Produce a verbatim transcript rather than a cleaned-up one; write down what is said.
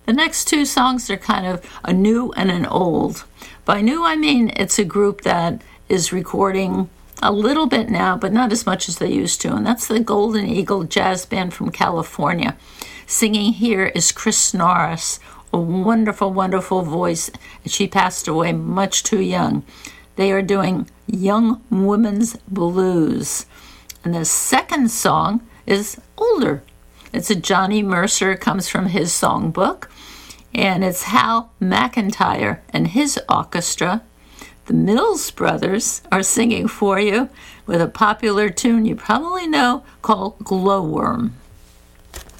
The next two songs are kind of a new and an old. By new, I mean it's a group that is recording a little bit now, but not as much as they used to, and that's the Golden Eagle Jazz Band from California. Singing here is Chris Norris, a wonderful, wonderful voice, and she passed away much too young. They are doing Young Women's Blues. And the second song is older. It's a Johnny Mercer, it comes from his songbook, and it's Hal McIntyre and his orchestra. The Mills Brothers are singing for you with a popular tune you probably know called Glowworm.